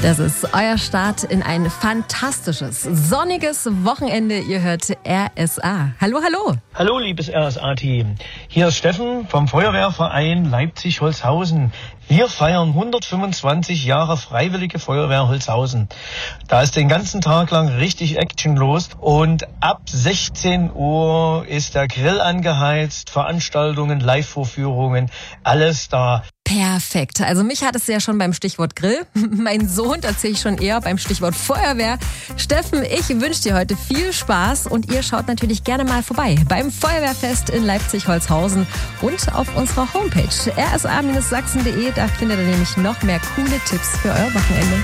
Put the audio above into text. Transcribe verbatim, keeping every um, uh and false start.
Das ist euer Start in ein fantastisches, sonniges Wochenende. Ihr hört R S A. Hallo, hallo. Hallo, liebes R S A-Team. Hier ist Steffen vom Feuerwehrverein Leipzig-Holzhausen. Wir feiern hundertfünfundzwanzig Jahre Freiwillige Feuerwehr Holzhausen. Da ist den ganzen Tag lang richtig Action los und ab sechzehn Uhr ist der Grill angeheizt, Veranstaltungen, Live-Vorführungen, alles da. Perfekt. Also mich hat es ja schon beim Stichwort Grill. Mein Sohn erzähle ich schon eher beim Stichwort Feuerwehr. Steffen, ich wünsche dir heute viel Spaß und ihr schaut natürlich gerne mal vorbei beim Feuerwehrfest in Leipzig-Holzhausen und auf unserer Homepage r s a Bindestrich sachsen punkt d e. Da findet ihr nämlich noch mehr coole Tipps für euer Wochenende.